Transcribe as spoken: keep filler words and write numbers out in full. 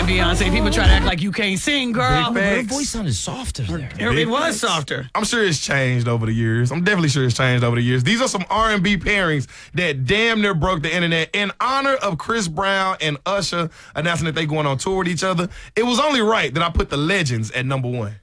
that Beyonce. People try to act like you can't sing, girl. Big Her facts. voice sounded softer there. It, it was softer. I'm sure it's changed over the years. I'm definitely sure it's changed over the years. These are some R and B pairings that damn near broke the internet. In honor of Chris Brown and Usher announcing that they going on tour with each other, it was only right that I put the Legends at number one.